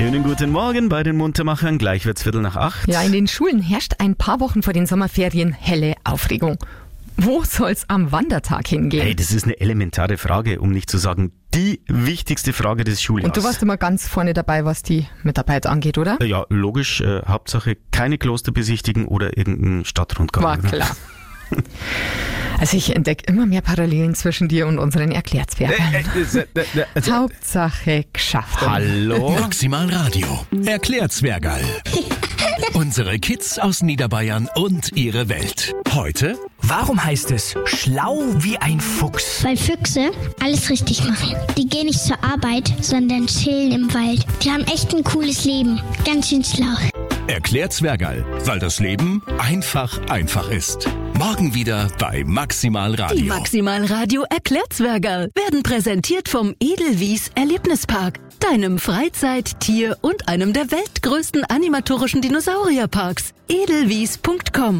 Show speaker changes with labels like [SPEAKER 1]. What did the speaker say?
[SPEAKER 1] Schönen guten Morgen bei den Muntermachern. Gleich wird's 7:45.
[SPEAKER 2] Ja, in den Schulen herrscht ein paar Wochen vor den Sommerferien helle Aufregung. Wo soll's am Wandertag hingehen?
[SPEAKER 1] Hey, das ist eine elementare Frage, um nicht zu sagen die wichtigste Frage des Schuljahres.
[SPEAKER 2] Und du warst immer ganz vorne dabei, was die Mitarbeit angeht, oder?
[SPEAKER 1] Ja, logisch. Hauptsache keine Kloster besichtigen oder irgendeinen Stadtrundgang.
[SPEAKER 2] War klar. Also ich entdecke immer mehr Parallelen zwischen dir und unseren Erklärzwerken. Hauptsache geschafft.
[SPEAKER 1] Hallo?
[SPEAKER 3] Maximal Radio. Erklärzwergerl. Unsere Kids aus Niederbayern und ihre Welt. Heute:
[SPEAKER 4] Warum heißt es schlau wie ein Fuchs?
[SPEAKER 5] Weil Füchse alles richtig machen. Die gehen nicht zur Arbeit, sondern chillen im Wald. Die haben echt ein cooles Leben. Ganz schön schlau.
[SPEAKER 3] Erklärzwergerl, weil das Leben einfach ist. Morgen wieder bei Maximal Radio.
[SPEAKER 6] Die Maximal Radio Erklärzwergerl werden präsentiert vom Edelwies Erlebnispark, deinem Freizeit-, Tier- und einem der weltgrößten animatorischen Dinosaurierparks. Edelwies.com